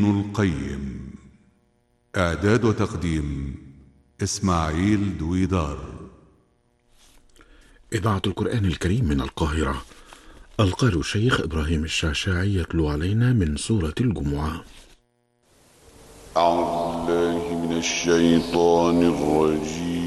القيم. إعداد وتقديم إسماعيل دويدار. إذاعة القرآن الكريم من القاهرة. القارئ الشيخ إبراهيم الشعشاعي يتلو علينا من سورة الجمعة. أعوذ بالله من الشيطان الرجيم.